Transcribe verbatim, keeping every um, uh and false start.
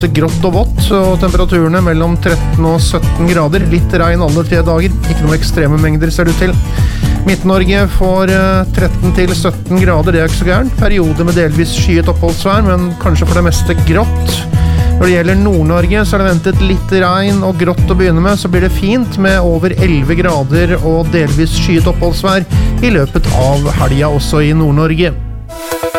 grått og vått, og temperaturene mellom tretten og sytten grader. Litt regn alle tre dager, ikke noe ekstreme mengder ser det ut til. Midt-Norge får tretten til sytten grader, det er ikke så gærent. Perioder med delvis skyet oppholdsvær, men kanskje for det meste grått. Når det gjelder Nord-Norge så er det ventet litt regn og grått å begynne med, så blir det fint med over elleve grader og delvis skyet oppholdsvær i løpet av helga også i Nord-Norge.